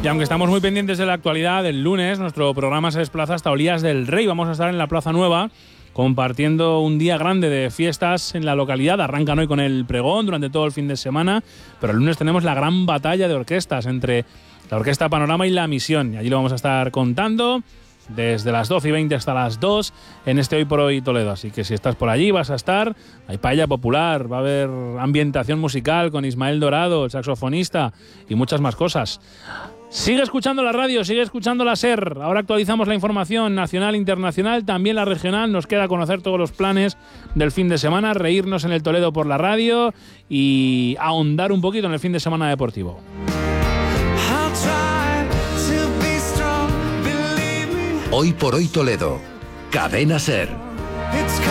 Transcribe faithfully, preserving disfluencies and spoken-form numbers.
Y aunque estamos muy pendientes de la actualidad, el lunes nuestro programa se desplaza hasta Olías del Rey. Vamos a estar en la Plaza Nueva compartiendo un día grande de fiestas en la localidad. Arrancan hoy con el pregón durante todo el fin de semana, pero el lunes tenemos la gran batalla de orquestas entre la Orquesta Panorama y La Misión. Y allí lo vamos a estar contando desde las doce y veinte hasta las dos en este Hoy por Hoy Toledo. Así que si estás por allí vas a estar. Hay paella popular, va a haber ambientación musical con Ismael Dorado, el saxofonista, y muchas más cosas. Sigue escuchando la radio, sigue escuchando la SER. Ahora actualizamos la información nacional, internacional, también la regional. Nos queda conocer todos los planes del fin de semana, reírnos en el Toledo por la radio y ahondar un poquito en el fin de semana deportivo. Hoy por Hoy Toledo, Cadena SER.